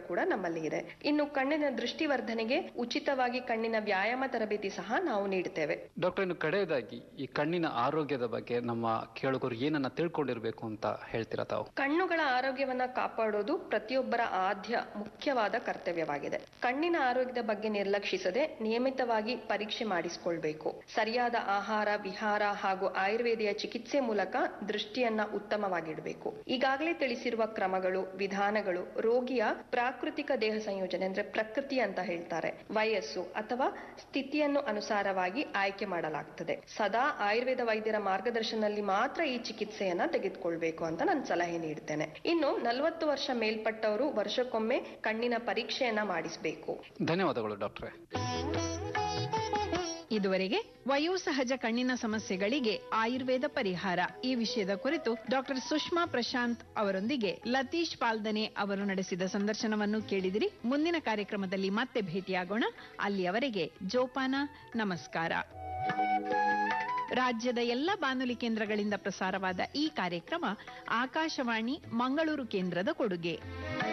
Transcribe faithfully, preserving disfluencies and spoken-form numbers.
ಕೂಡ ನಮ್ಮಲ್ಲಿ ಇದೆ. ಇನ್ನು ಕಣ್ಣಿನ ದೃಷ್ಟಿವರ್ಧನೆಗೆ ಉಚಿತವಾಗಿ ಕಣ್ಣಿನ ವ್ಯಾಯಾಮ ತರಬೇತಿ ಸಹ ನಾವು ನೀಡುತ್ತೇವೆ. ಡಾಕ್ಟರ್, ಇನ್ನು ಕಡೆಯದಾಗಿ ಈ ಕಣ್ಣಿನ ಆರೋಗ್ಯದ ಬಗ್ಗೆ ನಮ್ಮ ಕೇಳುಗರು ಏನನ್ನ ತಿಳ್ಕೊಂಡಿರ್ಬೇಕು ಅಂತ ಹೇಳ್ತೀರಾ ತಾವು? ಕಣ್ಣುಗಳ ಆರೋಗ್ಯವನ್ನ ಕಾಪಾಡೋದು ಪ್ರತಿಯೊಬ್ಬರ ಆದ್ಯ ಮುಖ್ಯವಾದ ಕರ್ತವ್ಯವಾಗಿದೆ. ಕಣ್ಣಿನ ಆರೋಗ್ಯದ ಬಗ್ಗೆ ನಿರ್ಲಕ್ಷಿಸದೆ ನಿಯಮಿತವಾಗಿ ಪರೀಕ್ಷೆ ಮಾಡಿಸಿಕೊಳ್ಬೇಕು. ಸರಿಯಾದ ಆಹಾರ, ವಿಹಾರ ಹಾಗೂ ಆಯುರ್ವೇದಿಯ ಚಿಕಿತ್ಸೆ ಮೂಲಕ ದೃಷ್ಟಿಯನ್ನ ಉತ್ತಮವಾಗಿಡಬೇಕು. ಈಗಾಗಲೇ ತಿಳಿಸಿರುವ ಕ್ರಮಗಳು, ವಿಧಾನಗಳು ರೋಗಿಯ ಪ್ರಾಕೃತಿಕ ದೇಹ ಸಂಯೋಜನೆ ಅಂದ್ರೆ ಪ್ರಕೃತಿ ಅಂತ ಹೇಳ್ತಾರೆ, ವಯಸ್ಸು ಅಥವಾ ಸ್ಥಿತಿಯನ್ನು ಅನುಸಾರವಾಗಿ ಆಯ್ಕೆ ಮಾಡಲಾಗ್ತದೆ. ಸದಾ ಆಯುರ್ವೇದ ವೈದ್ಯರ ಮಾರ್ಗದರ್ಶನದಲ್ಲಿ ಮಾತ್ರ ಈ ಚಿಕಿತ್ಸೆಯನ್ನ ತೆಗೆದುಕೊಳ್ಬೇಕು ಅಂತ ನಾನು ಸಲಹೆ ನೀಡ್ತೇನೆ. ಇನ್ನು ನಲವತ್ತು ವರ್ಷ ಮೇಲ್ಪಟ್ಟವರು ವರ್ಷಕ್ಕೊಮ್ಮೆ ಕಣ್ಣಿನ ಪರೀಕ್ಷೆಯನ್ನ ಮಾಡಿಸಬೇಕು. ಧನ್ಯವಾದಗಳು ಡಾಕ್ಟ್ರೆ. ಇದುವರೆಗೆ ವಯೋಸಹಜ ಕಣ್ಣಿನ ಸಮಸ್ಯೆಗಳಿಗೆ ಆಯುರ್ವೇದ ಪರಿಹಾರ ಈ ವಿಷಯದ ಕುರಿತು ಡಾಕ್ಟರ್ ಸುಷ್ಮಾ ಪ್ರಶಾಂತ್ ಅವರೊಂದಿಗೆ ಲತೀಶ್ ಪಾಲ್ದನೆ ಅವರು ನಡೆಸಿದ ಸಂದರ್ಶನವನ್ನು ಕೇಳಿದಿರಿ. ಮುಂದಿನ ಕಾರ್ಯಕ್ರಮದಲ್ಲಿ ಮತ್ತೆ ಭೇಟಿಯಾಗೋಣ. ಅಲ್ಲಿಯವರೆಗೆ ಜೋಪಾನ, ನಮಸ್ಕಾರ. ರಾಜ್ಯದ ಎಲ್ಲ ಬಾನುಲಿ ಕೇಂದ್ರಗಳಿಂದ ಪ್ರಸಾರವಾದ ಈ ಕಾರ್ಯಕ್ರಮ ಆಕಾಶವಾಣಿ ಮಂಗಳೂರು ಕೇಂದ್ರದ ಕೊಡುಗೆ.